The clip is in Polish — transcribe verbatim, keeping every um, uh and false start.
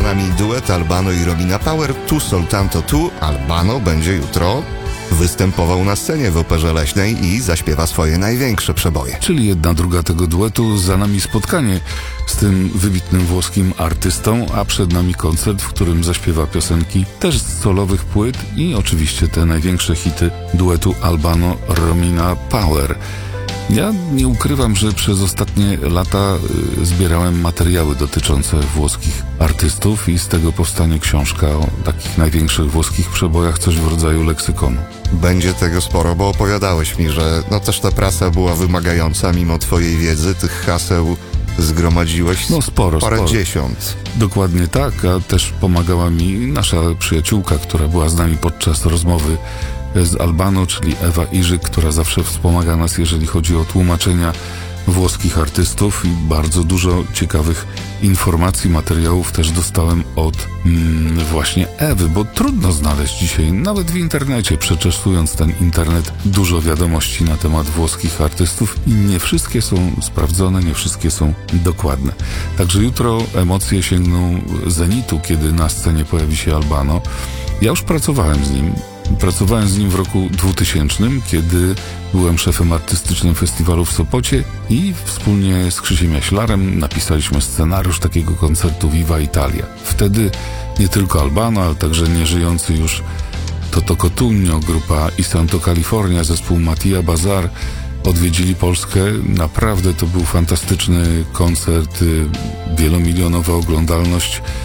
nami duet Albano i Romina Power. Tu soltanto tu. Albano będzie jutro występował na scenie w Operze Leśnej i zaśpiewa swoje największe przeboje. Czyli jedna druga tego duetu, za nami spotkanie z tym wybitnym włoskim artystą, a przed nami koncert, w którym zaśpiewa piosenki też z solowych płyt i oczywiście te największe hity duetu Albano-Romina Power. Ja nie ukrywam, że przez ostatnie lata y, zbierałem materiały dotyczące włoskich artystów i z tego powstanie książka o takich największych włoskich przebojach, coś w rodzaju leksykonu. Będzie tego sporo, bo opowiadałeś mi, że no też ta prasa była wymagająca mimo twojej wiedzy. Tych haseł zgromadziłeś No sporo, parę sporo. dziesiąt. Dokładnie tak, a też pomagała mi nasza przyjaciółka, która była z nami podczas rozmowy z Albano, czyli Ewa Iżyk, która zawsze wspomaga nas, jeżeli chodzi o tłumaczenia włoskich artystów i bardzo dużo ciekawych informacji, materiałów też dostałem od mm, właśnie Ewy, bo trudno znaleźć dzisiaj, nawet w internecie, przeczesując ten internet, dużo wiadomości na temat włoskich artystów i nie wszystkie są sprawdzone, nie wszystkie są dokładne. Także jutro emocje sięgną zenitu, kiedy na scenie pojawi się Albano. Ja już pracowałem z nim. Pracowałem z nim w roku dwutysięcznym, kiedy byłem szefem artystycznym festiwalu w Sopocie i wspólnie z Krzysiem Jaślarem napisaliśmy scenariusz takiego koncertu Viva Italia. Wtedy nie tylko Albano, ale także nieżyjący już Toto Cotugno, grupa I Santo California, zespół Mattia Bazar odwiedzili Polskę. Naprawdę to był fantastyczny koncert, wielomilionowa oglądalność.